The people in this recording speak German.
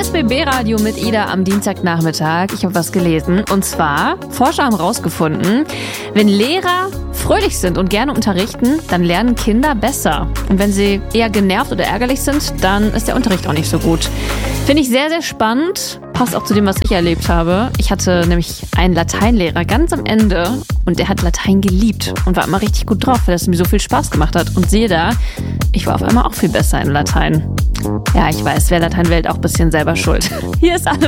RSBB Radio mit Ida am Dienstagnachmittag. Ich habe was gelesen. Und zwar, Forscher haben herausgefunden, wenn Lehrer fröhlich sind und gerne unterrichten, dann lernen Kinder besser. Und wenn sie eher genervt oder ärgerlich sind, dann ist der Unterricht auch nicht so gut. Finde ich sehr, sehr spannend. Passt auch zu dem, was ich erlebt habe. Ich hatte nämlich einen Lateinlehrer ganz am Ende und der hat Latein geliebt und war immer richtig gut drauf, weil es mir so viel Spaß gemacht hat. Und siehe da, ich war auf einmal auch viel besser in Latein. Ja, ich weiß, wer Latein wählt, auch ein bisschen selber schuld. Hier ist Anne